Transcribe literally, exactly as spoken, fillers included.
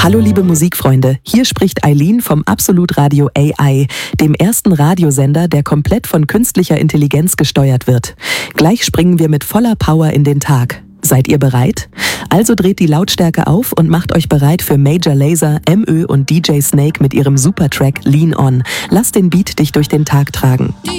Hallo liebe Musikfreunde, hier spricht Eileen vom Absolut Radio A I, dem ersten Radiosender, der komplett von künstlicher Intelligenz gesteuert wird. Gleich springen wir mit voller Power in den Tag. Seid ihr bereit? Also dreht die Lautstärke auf und macht euch bereit für Major Lazer, M Ö und D J Snake mit ihrem Supertrack Lean On. Lass den Beat dich durch den Tag tragen.